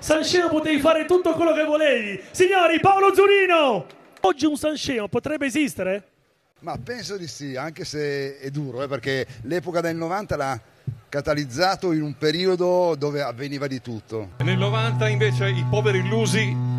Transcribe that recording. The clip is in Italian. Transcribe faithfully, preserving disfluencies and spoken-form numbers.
Sanremo potevi fare tutto quello che volevi. Signori, Paolo Zurino! Oggi un Sanremo potrebbe esistere? Ma penso di sì, anche se è duro, eh, perché l'epoca del novanta l'ha catalizzato in un periodo dove avveniva di tutto. Nel novanta invece i poveri illusi